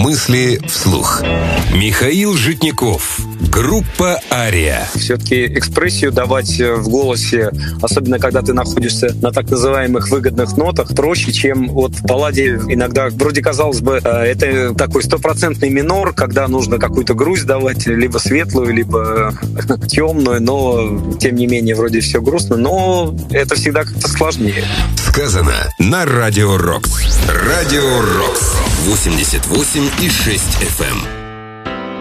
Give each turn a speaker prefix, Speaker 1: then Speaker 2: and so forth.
Speaker 1: Мысли вслух. Михаил Житников. Группа «Ария».
Speaker 2: Все-таки экспрессию давать в голосе, особенно когда ты находишься на так называемых выгодных нотах, проще, чем вот в балладе иногда, вроде казалось бы, это такой стопроцентный минор, когда нужно какую-то грусть давать, либо светлую, либо темную, но тем не менее вроде все грустно, но это всегда как-то сложнее.
Speaker 1: Сказано на Радио Рокс. Радио Рокс. 88,6 FM.